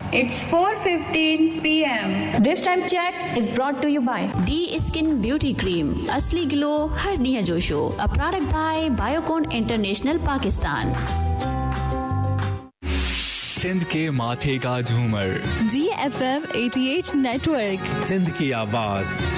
It's 4:15 p.m. This time check is brought to you by D Skin Beauty Cream. असली glow हर निया जोशो. A product by Biocon International Pakistan. Sindh के माथे का झूमर GFM 88 network. Sindh की आवाज